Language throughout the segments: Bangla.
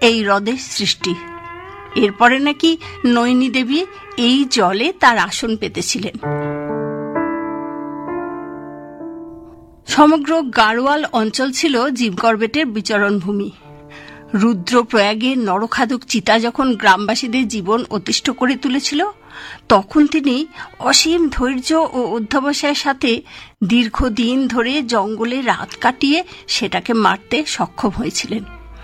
এই হ্রদের সৃষ্টি। এরপরে নাকি নৈনী দেবী এই জলে তার আসন পেতেছিলেন। সমগ্র গাড়োয়াল অঞ্চল ছিল জিম করবেটের বিচরণভূমি। রুদ্রপ্রয়াগে নরখাদক চিতা যখন গ্রামবাসীদের জীবন অতিষ্ঠ করে তুলেছিল, তখন তিনি অসীম ধৈর্য ও অধ্যবসায়ের সাথে দীর্ঘদিন ধরে জঙ্গলে রাত কাটিয়ে সেটাকে মারতে সক্ষম হয়েছিলেন।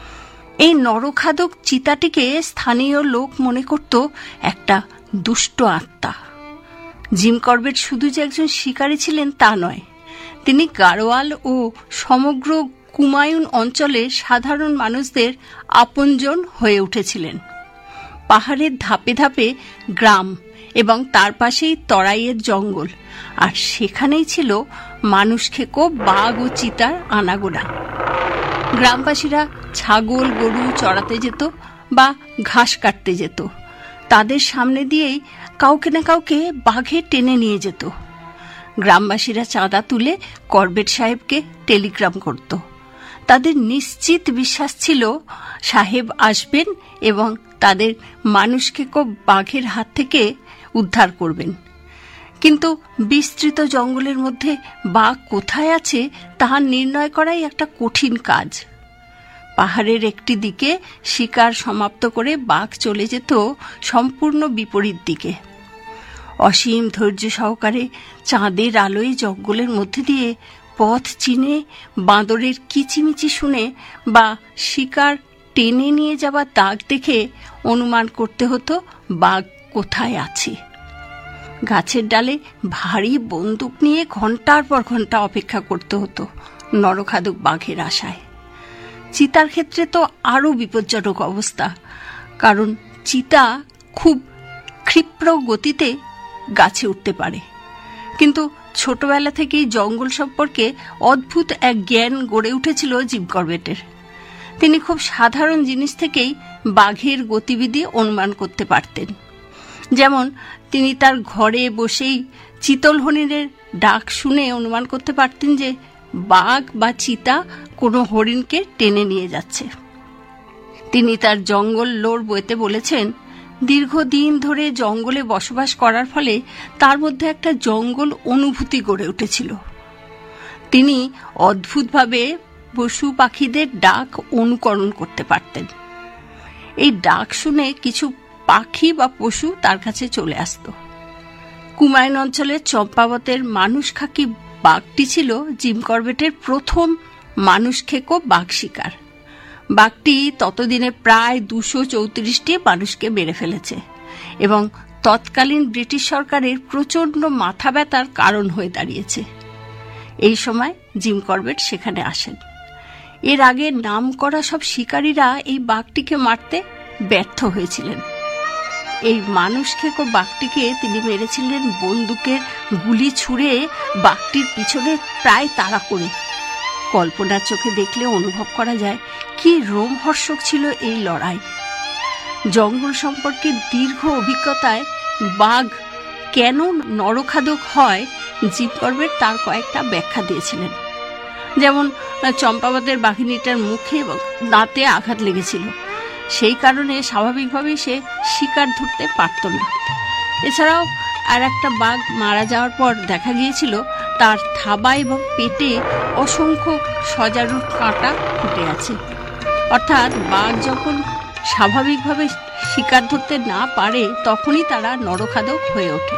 এই নরখাদক চিতাটিকে স্থানীয় লোক মনে করত একটা দুষ্ট আত্মা। জিম করবেট শুধু যে একজন শিকারী ছিলেন তা নয়, তিনি গাড়োয়াল ও সমগ্র কুমায়ুন অঞ্চলের সাধারণ মানুষদের আপনজন হয়ে উঠেছিলেন। পাহাড়ের ধাপে ধাপে গ্রাম এবং তার পাশেই তরাইয়ের জঙ্গল, আর সেখানেই ছিল মানুষ খেকো বাঘ ও চিতার আনাগোনা। গ্রামবাসীরা ছাগল গরু চড়াতে যেত বা ঘাস কাটতে যেত, তাদের সামনে দিয়েই কাউকে না কাউকে বাঘে টেনে নিয়ে যেত। গ্রামবাসীরা চাঁদা তুলে করবেট সাহেবকে টেলিগ্রাম করত। তাদের নিশ্চিত বিশ্বাস ছিল সাহেব আসবেন এবং তাদের মানুষকে বাঘের হাত থেকে উদ্ধার করবেন। কিন্তু বিস্তৃত জঙ্গলের মধ্যে বাঘ কোথায় আছে তাহা নির্ণয় করাই একটা কঠিন কাজ। পাহাড়ের একটি দিকে শিকার সমাপ্ত করে বাঘ চলে যেত সম্পূর্ণ বিপরীত দিকে। অসীম ধৈর্য সহকারে চাঁদের আলোয় জঙ্গলের মধ্যে দিয়ে পথ চিনে, বাঁদরের কিচিমিচি শুনে বা শিকার টেনে নিয়ে যাওয়া দাগ দেখে অনুমান করতে হতো বাঘ কোথায় আছে। গাছের ডালে ভারী বন্দুক নিয়ে ঘন্টার পর ঘন্টা অপেক্ষা করতে হতো নরখাদক বাঘের আশায়। চিতার ক্ষেত্রে তো আরও বিপজ্জনক অবস্থা, কারণ চিতা খুব ক্ষিপ্র গতিতে গাছে উঠতে পারে। কিন্তু ছোটবেলা থেকেই জঙ্গল সম্পর্কে অদ্ভুত এক জ্ঞান গড়ে উঠেছিল জিম করবেটের। তিনি খুব সাধারণ জিনিস থেকেই বাঘের গতিবিধি অনুমান করতে পারতেন। যেমন তিনি তার ঘরে বসেই চিতল হরিণের ডাক শুনে অনুমান করতে পারতেন যে বাঘ বা চিতা কোনো হরিণকে টেনে নিয়ে যাচ্ছে। তিনি তার জঙ্গল লোর বইতে বলেছেন, দীর্ঘদিন ধরে জঙ্গলে বসবাস করার ফলে তার মধ্যে একটা জঙ্গল অনুভূতি গড়ে উঠেছিল। তিনি অদ্ভুতভাবে পশু পাখিদের ডাক অনুকরণ করতে পারতেন। এই ডাক শুনে কিছু পাখি বা পশু তার কাছে চলে আসত। কুমায়ুন অঞ্চলের চম্পাবতের মানুষ খাকি বাঘটি ছিল জিম করবেটের প্রথম মানুষ খেকো বাঘ শিকার। বাঘটি ততদিনে প্রায় 234টি মানুষকে মেরে ফেলেছে এবং তৎকালীন ব্রিটিশ সরকারের প্রচণ্ড মাথা ব্যথার কারণ হয়ে দাঁড়িয়েছে। এই সময় জিম করবেট সেখানে আসেন। এর আগে নাম করা সব শিকারীরা এই বাঘটিকে মারতে ব্যর্থ হয়েছিলেন। এই মানুষ খেকো বাঘটিকে তিনি মেরেছিলেন বন্দুকের গুলি ছুঁড়ে বাঘটির পিছনে প্রায় তাড়া করে। কল্পনার চোখে দেখলে অনুভব করা যায় কি রোমহর্ষক ছিল এই লড়াই। জঙ্গল সম্পর্কে দীর্ঘ অভিজ্ঞতায় বাঘ কেন নরখাদক হয়, জিম করবেট তার কয়েকটা ব্যাখ্যা দিয়েছিলেন। যেমন চম্পাবতের বাঘিনীটার মুখে এবং দাঁতে আঘাত লেগেছিল, সেই কারণে স্বাভাবিকভাবেই সে শিকার ধরতে পারত না। এছাড়াও আর একটা বাঘ মারা যাওয়ার পর দেখা গিয়েছিল তার থাবা এবং পেটে অসংখ্য সজারুর কাঁটা ফুটে আছে। অর্থাৎ বাঘ যখন স্বাভাবিকভাবে শিকার ধরতে না পারে তখনই তারা নরখাদক হয়ে ওঠে।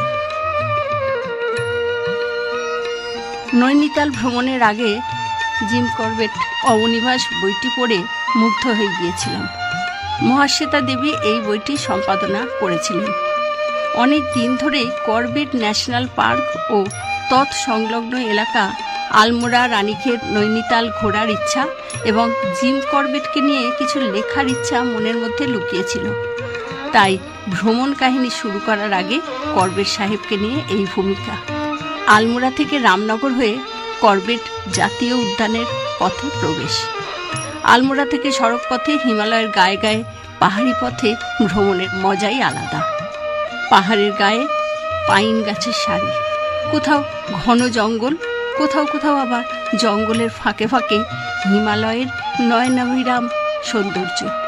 নৈনিতাল ভ্রমণের আগে জিম করবেট অবনিবাস বইটি পড়ে মুগ্ধ হয়ে গিয়েছিলাম। মহাশ্বেতা দেবী এই বইটি সম্পাদনা করেছিলেন। অনেক দিন ধরেই করবেট ন্যাশনাল পার্ক ও তৎসংলগ্ন এলাকা আলমোড়া, রানীক্ষেত, নৈনিতাল ঘোরার ইচ্ছা এবং জিম করবেটকে নিয়ে কিছু লেখার ইচ্ছা মনের মধ্যে লুকিয়েছিল। তাই ভ্রমণ কাহিনী শুরু করার আগে করবেট সাহেবকে নিয়ে এই ভূমিকা। আলমোড়া থেকে রামনগর হয়ে করবেট জাতীয় উদ্যানের পথে প্রবেশ। আলমোড়া থেকে সড়ক পথে হিমালয়ের গায়ে গায়ে পাহাড়ি পথে ভ্রমণের মজাই আলাদা। পাহাড়ের গায়ে পাইন গাছের সারি, কোথাও ঘন জঙ্গল, কোথাও কোথাও আবার জঙ্গলের ফাঁকে ফাঁকে হিমালয়ের নয়নাভিরাম সৌন্দর্য।